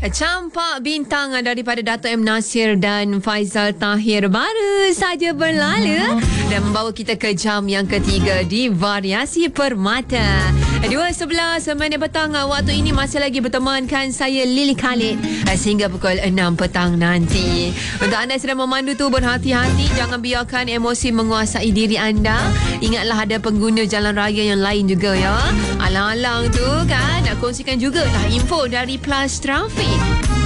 Campak bintang daripada Dato' M. Nasir dan Faizal Tahir baru saja berlalu dan membawa kita ke jam yang ketiga di Variasi Permata. 2:11 petang waktu ini masih lagi bertemankan saya Lily Khalid sehingga pukul 6 petang nanti. Untuk anda yang sedang memandu tu, berhati-hati, jangan biarkan emosi menguasai diri anda. Ingatlah ada pengguna jalan raya yang lain juga ya. Alang-alang tu kan nak kongsikan jugalah info dari Plus Trafik.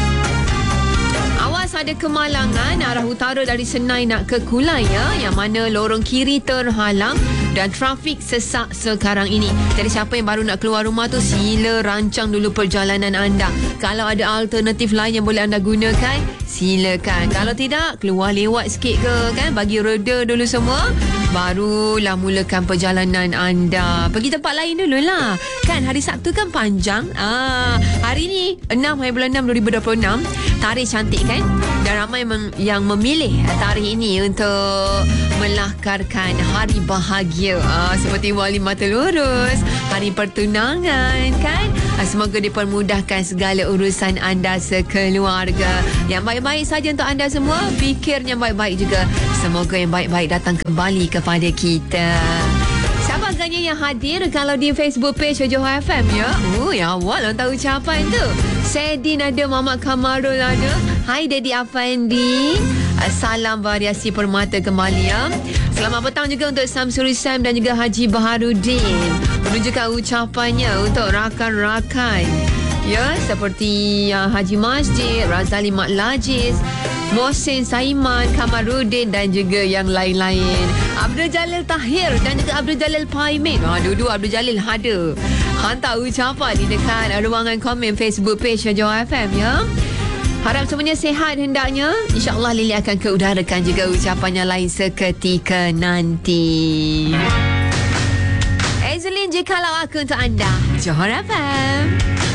Awas ada kemalangan arah utara dari Senai nak ke Kulai ya, yang mana lorong kiri terhalang dan trafik sesak sekarang ini. Jadi siapa yang baru nak keluar rumah tu, sila rancang dulu perjalanan anda. Kalau ada alternatif lain yang boleh anda gunakan, silakan. Kalau tidak, keluar lewat sikit ke kan, bagi reda dulu semua, barulah mulakan perjalanan anda. Pergi tempat lain dululah. Kan hari Sabtu kan panjang. Hari ni 6/6/2026, tarikh cantik kan? Dan ramai yang memilih tarikh ini untuk melahkarkan hari bahagia. Seperti wali mata lurus, hari pertunangan kan? Semoga dipermudahkan segala urusan anda sekeluarga. Yang baik-baik saja untuk anda semua. Fikir yang baik-baik juga. Semoga yang baik-baik datang kembali kepada kita. Siapa agaknya yang hadir kalau di Facebook page Johor FM ya? Yang awal orang tahu ucapan tu. Sedin ada, Muhammad Kamarul ada. Hai Daddy Afandi. Salam Variasi Permata kembali ya. Selamat petang juga untuk Samsuri Sam dan juga Haji Baharudin. Menunjukkan ucapannya untuk rakan-rakan ya, seperti Haji Masjid, Razali Mak Lajiz, Mohsin Saiman, Kamarudin dan juga yang lain-lain. Abdul Jalil Tahir dan juga Abdul Jalil Paimin. Dua-dua Abdul Jalil ada. Hantar ucapan di dekat ruangan komen Facebook page Johor FM ya. Harap semuanya sihat hendaknya. InsyaAllah Lily akan keudarakan juga ucapannya lain seketika nanti. Azlin, jikalau aku untuk anda Johor FM.